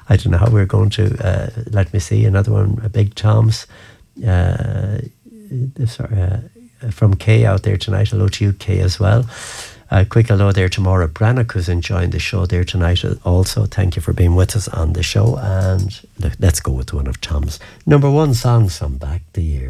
I don't know how we're going to. Let me see another one. A Big Tom's. From Kay out there tonight. Hello to you, Kay, as well. Quick hello there to Maura Brannock, who's enjoying the show there tonight. Also, thank you for being with us on the show. And let's go with one of Tom's number one songs from back the years.